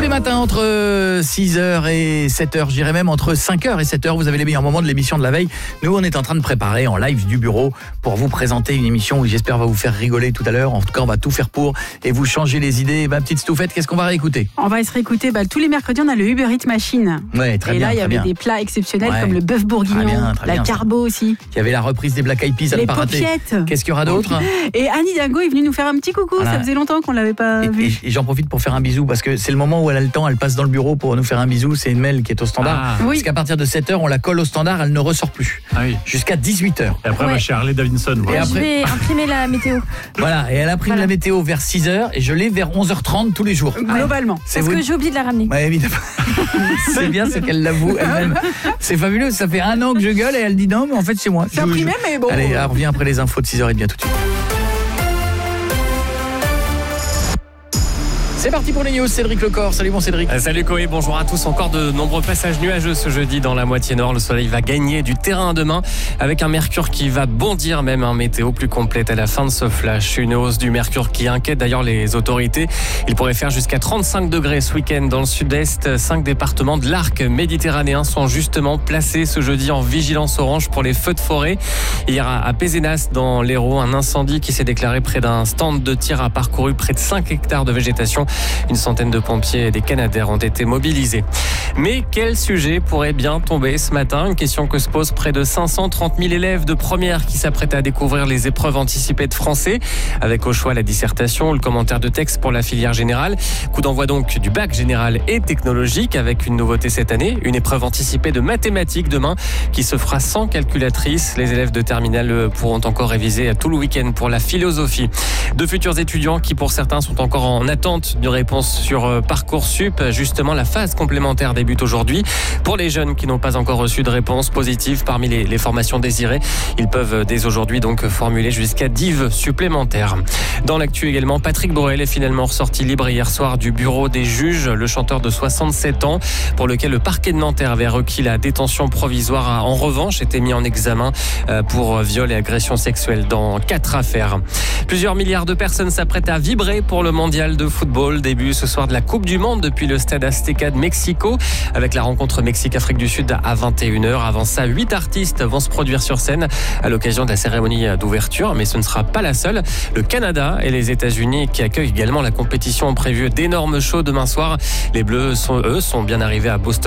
les matins entre 6h et 7h, je dirais même entre 5h et 7h, vous avez les meilleurs moments de l'émission de la veille. Nous, on est en train de préparer en live du bureau pour vous présenter une émission qui j'espère va vous faire rigoler tout à l'heure. En tout cas, on va tout faire pour et vous changer les idées. Ma petite Stouffette, qu'est-ce qu'on va réécouter ? On va se réécouter, tous les mercredis, on a le Uber Eats Machine. Ouais, très et bien. là, il y avait des plats exceptionnels comme le bœuf bourguignon, la carbo aussi. Il y avait la reprise des Black Eyed Peas à ne pas rater. Qu'est-ce qu'il y aura d'autre ? Et Annie Dingo est venue nous faire un petit coucou, ça faisait longtemps qu'on l'avait pas vu. Et j'en profite pour faire un bisou parce que c'est le moment où elle a le temps, elle passe dans le bureau pour nous faire un bisou, c'est une Mel qui est au standard. Parce qu'à partir de 7h, on la colle au standard, elle ne ressort plus. Jusqu'à 18h. Et après, on va chez Harley Davidson. Et après... Je vais imprimer la météo. Voilà, et elle imprime la météo vers 6h et je l'ai vers 11h30 tous les jours. Globalement. Parce que j'ai oublié de la ramener. Ouais, évidemment. C'est bien ce qu'elle l'avoue elle-même. C'est fabuleux, ça fait 1 an que je gueule et elle dit non, mais en fait c'est moi. C'est imprimé, mais bon. Allez, elle revient après les infos de 6h30 tout de suite. C'est parti pour les news, Cédric Lecor. Salut mon Cédric. Salut Koé, bonjour à tous. Encore de nombreux passages nuageux ce jeudi dans la moitié nord. Le soleil va gagner du terrain demain avec un mercure qui va bondir, même un météo plus complète à la fin de ce flash. Une hausse du mercure qui inquiète d'ailleurs les autorités. Il pourrait faire jusqu'à 35 degrés ce week-end dans le sud-est. 5 départements de l'arc méditerranéen sont justement placés ce jeudi en vigilance orange pour les feux de forêt. Hier à Pézenas dans l'Hérault, un incendie qui s'est déclaré près d'un stand de tir a parcouru près de 5 hectares de végétation. Une centaine de pompiers et des canadaires ont été mobilisés. Mais quel sujet pourrait bien tomber ce matin ? Une question que se posent près de 530 000 élèves de première qui s'apprêtent à découvrir les épreuves anticipées de français. Avec au choix la dissertation, le commentaire de texte pour la filière générale. Coup d'envoi donc du bac général et technologique avec une nouveauté cette année. Une épreuve anticipée de mathématiques demain qui se fera sans calculatrice. Les élèves de terminale pourront encore réviser tout le week-end pour la philosophie. De futurs étudiants qui pour certains sont encore en attente de réponse sur Parcoursup. Justement, la phase complémentaire débute aujourd'hui. Pour les jeunes qui n'ont pas encore reçu de réponse positive parmi les formations désirées, ils peuvent dès aujourd'hui donc formuler jusqu'à 10 vœux supplémentaires. Dans l'actu également, Patrick Bruel est finalement ressorti libre hier soir du bureau des juges. Le chanteur de 67 ans, pour lequel le parquet de Nanterre avait requis la détention provisoire, a en revanche été mis en examen pour viol et agression sexuelle dans 4 affaires. Plusieurs milliards de personnes s'apprêtent à vibrer pour le mondial de football. Début ce soir de la Coupe du Monde depuis le stade Azteca de Mexico avec la rencontre Mexique-Afrique du Sud à 21h. Avant ça, 8 artistes vont se produire sur scène à l'occasion de la cérémonie d'ouverture, mais ce ne sera pas la seule. Le Canada et les États-Unis qui accueillent également la compétition ont prévu d'énormes shows demain soir. Les Bleus sont bien arrivés à Boston